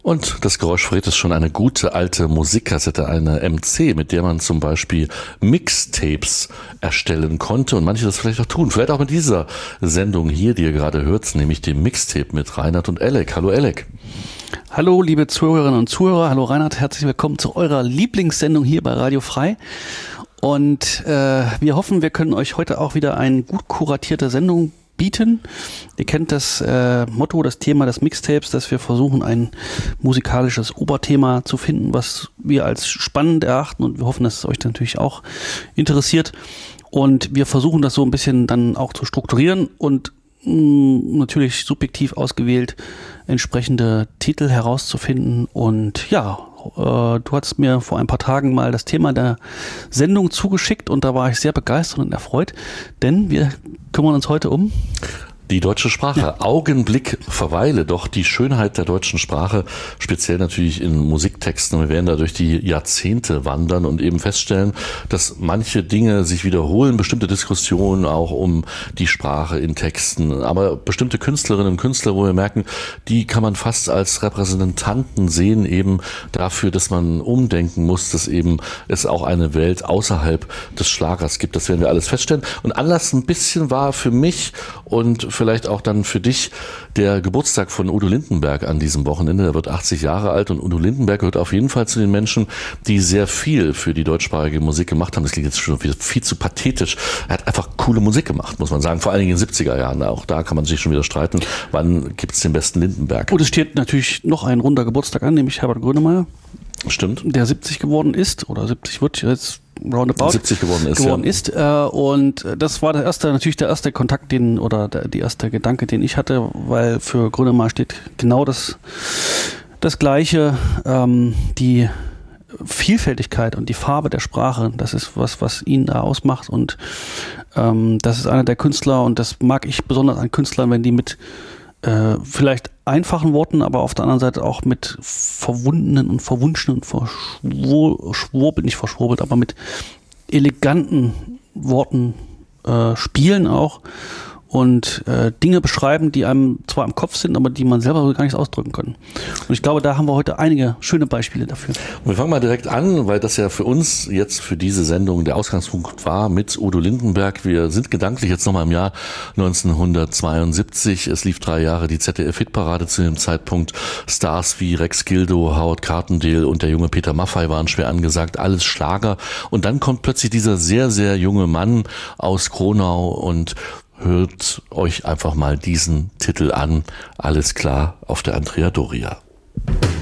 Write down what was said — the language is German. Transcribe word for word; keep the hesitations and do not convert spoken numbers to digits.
Und das Geräusch verrät es schon, eine gute alte Musikkassette, eine M C, mit der man zum Beispiel Mixtapes erstellen konnte und manche das vielleicht auch tun. Vielleicht auch mit dieser Sendung hier, die ihr gerade hört, nämlich dem Mixtape mit Reinhard und Alec. Hallo Alec. Hallo liebe Zuhörerinnen und Zuhörer, hallo Reinhard, herzlich willkommen zu eurer Lieblingssendung hier bei Radio Frei. Und äh, wir hoffen, wir können euch heute auch wieder eine gut kuratierte Sendung bieten. Ihr kennt das äh, Motto, das Thema des Mixtapes, dass wir versuchen, ein musikalisches Oberthema zu finden, was wir als spannend erachten, und wir hoffen, dass es euch natürlich auch interessiert. Und wir versuchen das so ein bisschen dann auch zu strukturieren und mh, natürlich subjektiv ausgewählt entsprechende Titel herauszufinden. Und ja, äh, du hattest mir vor ein paar Tagen mal das Thema der Sendung zugeschickt und da war ich sehr begeistert und erfreut, denn wir kümmern uns heute um die deutsche Sprache. Ja. Augenblick verweile doch die Schönheit der deutschen Sprache, speziell natürlich in Musiktexten. Wir werden da durch die Jahrzehnte wandern und eben feststellen, dass manche Dinge sich wiederholen, bestimmte Diskussionen auch um die Sprache in Texten, aber bestimmte Künstlerinnen und Künstler, wo wir merken, die kann man fast als Repräsentanten sehen, eben dafür, dass man umdenken muss, dass eben es auch eine Welt außerhalb des Schlagers gibt. Das werden wir alles feststellen. Und Anlass ein bisschen war für mich und vielleicht auch dann für dich der Geburtstag von Udo Lindenberg an diesem Wochenende. Er wird achtzig Jahre alt und Udo Lindenberg gehört auf jeden Fall zu den Menschen, die sehr viel für die deutschsprachige Musik gemacht haben. Das klingt jetzt schon viel, viel zu pathetisch. Er hat einfach coole Musik gemacht, muss man sagen. Vor allen Dingen in den siebziger Jahren. Auch da kann man sich schon wieder streiten. Wann gibt es den besten Lindenberg? Und es steht natürlich noch ein runder Geburtstag an, nämlich Herbert Grönemeyer. Stimmt. Der siebzig geworden ist, oder siebzig wird jetzt roundabout siebzig geworden ist. Geworden ja. ist. Äh, und das war der erste, natürlich der erste Kontakt, den, oder der, die erste Gedanke, den ich hatte, weil für Grönemeyer steht genau das, das Gleiche, ähm, die Vielfältigkeit und die Farbe der Sprache, das ist was, was ihn da ausmacht, und ähm, das ist einer der Künstler, und das mag ich besonders an Künstlern, wenn die mit Äh, vielleicht einfachen Worten, aber auf der anderen Seite auch mit verwundenen und verwunschenen, verschwurbelt, nicht verschwurbelt, aber mit eleganten Worten äh, spielen auch und äh, Dinge beschreiben, die einem zwar im Kopf sind, aber die man selber gar nicht ausdrücken kann. Und ich glaube, da haben wir heute einige schöne Beispiele dafür. Und wir fangen mal direkt an, weil das ja für uns jetzt für diese Sendung der Ausgangspunkt war mit Udo Lindenberg. Wir sind gedanklich jetzt nochmal im Jahr neunzehnhundertzweiundsiebzig. Es lief drei Jahre die Z D F-Hitparade zu dem Zeitpunkt. Stars wie Rex Gildo, Howard Carpendale und der junge Peter Maffay waren schwer angesagt. Alles Schlager. Und dann kommt plötzlich dieser sehr, sehr junge Mann aus Kronau und hört euch einfach mal diesen Titel an. Alles klar auf der Andrea Doria.